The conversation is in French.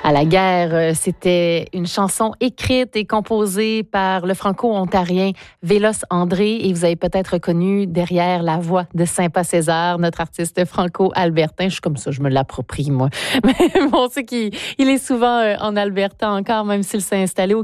À la guerre, c'était une chanson écrite et composée par le franco-ontarien Vélos André et vous avez peut-être reconnu derrière la voix de Sympa César, notre artiste franco-albertain. Je suis comme ça, je me l'approprie, moi. Mais on sait qu'il est souvent en Alberta encore, même s'il s'est installé au